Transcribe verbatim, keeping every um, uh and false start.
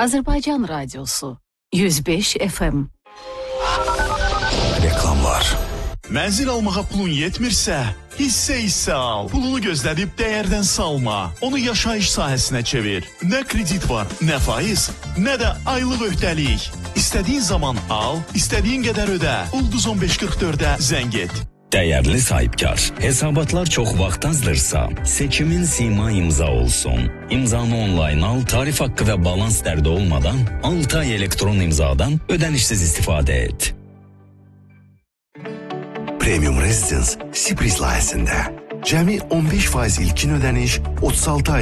Azərbaycan Radyosu yüz beş F M. Reklamlar. Mənzil almağa pulun yetmirsə, hissə-hissə al. Pulunu gözlədib dəyərdən salma. Onu yaşayış sahəsinə çevir. Nə kredit var, nə faiz, nə də aylıq öhdəlik. İstədiyin zaman al, istədiyin qədər ödə. Ulduz on beş qırx dördə zəng et. Değerli sahipkar, hesabatlar çok vaxt azdırsa, seçimin sima imza olsun. İmzanı online al, tarif hakkı ve balans derdi olmadan altı ay elektron imzadan ödenişsiz istifade et. Premium Residence Sibris layihəsində cəmi on beş faiz ilkin ödəniş, otuz altı ay